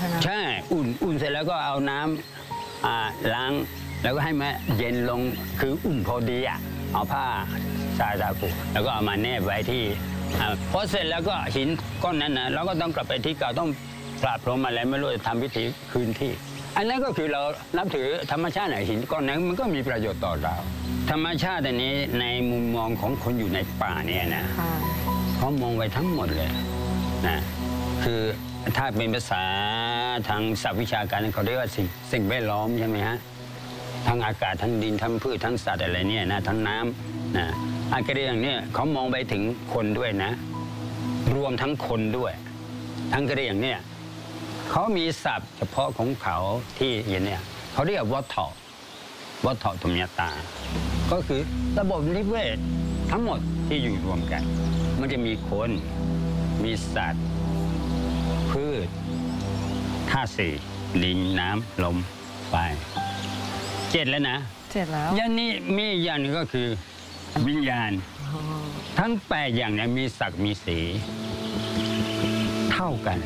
ช่ไหมใช่อุ่นเสร็จแล้วก็เอาน้ำล้างแล้วก็ให้มันเย็นลงคืออุ่นพอดีเอาผ้าซาปูแล้วก็เอามาแนบไว้ที่พอเสร็จแล้วก็หินก้อนนั้นนะเราก็ต้องกลับไปที่เก่าต้องปราบพรมอะไรไม่รู้จะทำพิธีคืนที่อันนั้นก็คือเรานับถือธรรมชาติหินก้อนนั้นมันก็มีประโยชน์ต่อเราธรรมชาติอันนี้ในมุมมองของคนอยู่ในป่าเนี่ยนะเขามองไว้ทั้งหมดเลยนะคือถ้าเป็นภาษาทางศัพท์วิชาการเขาเรียกว่าสิ่งแวดล้อมใช่ไหมฮะทั้งอากาศทั้งดินทั้งพืชทั้งสัตว์อะไรเนี่ยนะทั้งน้ำนะอะไรอย่างนี้เขามองไปถึงคนด้วยนะรวมทั้งคนด้วยทั้งกระเรียงเนี่ยเขามีศัพท์เฉพาะของเขาที่อย่างนี้เขาเรียกวัฏฏะธรรมยตาก็คือระบบนิเวศทั้งหมดที่อยู่รวมกันมันจะมีคนมีสัตว์พืชธาตุสี่ดินน้ำลมไฟ7แล้วนะ7แล้วอย่างนี้มีอย่างนึงก็คือวิญญาณทั้ง8อย่างเนี่ยมีศักดิ์มีสีเท่ากัน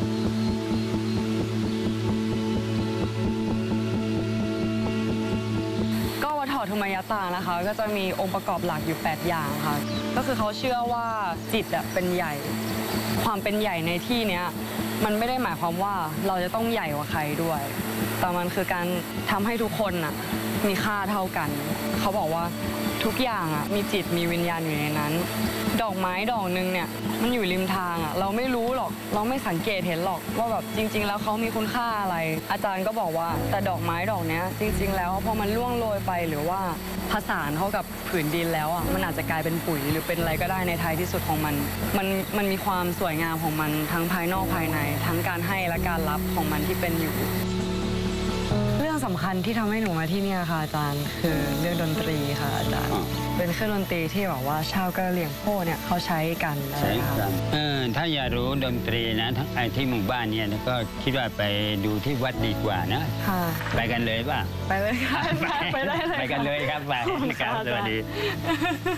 ก็วัฏฏะธรรมยตานะคะก็จะมีองค์ประกอบหลักอยู่8อย่างค่ะก็คือเขาเชื่อว่าจิตเป็นใหญ่ความเป็นใหญ่ในที่เนี้ยมันไม่ได้หมายความว่าเราจะต้องใหญ่กว่าใครด้วยแต่มันคือการทำให้ทุกคนมีค่าเท่ากันเขาบอกว่าทุกอย่างมีจิตมีวิญญาณอยู่ในนั้นดอกไม้ดอกนึงเนี่ยมันอยู่ริมทางเราไม่รู้หรอกเราไม่สังเกตเห็นหรอกว่าแบบจริงๆแล้วเขามีคุณค่าอะไรอาจารย์ก็บอกว่าแต่ดอกไม้ดอกเนี้ยจริงๆแล้วพอมันล่วงโรยไปหรือว่าผสานเข้ากับผืนดินแล้วมันอาจจะกลายเป็นปุ๋ยหรือเป็นอะไรก็ได้ในท้ายที่สุดของมันมีความสวยงามของมันทั้งภายนอกภายในทั้งการให้และการรับของมันที่เป็นอยู่เรื่องสำคัญที่ทำให้หนูมาที่นี่ค่ะอาจารย์คือเรื่องดนตรีค่ะอาจารย์เป็นเครื่องดนตรีที่บอกว่าชาวกะเหรี่ยงโพ่เนี่ยเขาใช้กันนะครับถ้าอยากรู้ดนตรีนะทั้งไอ้ที่หมู่บ้านเนี่ยก็คิดว่าไปดูที่วัดดีกว่านะไปกันเลยป่ะไปเลยค่ะไปได้เลยไปกันเลยครับไปนะครับสวัสดี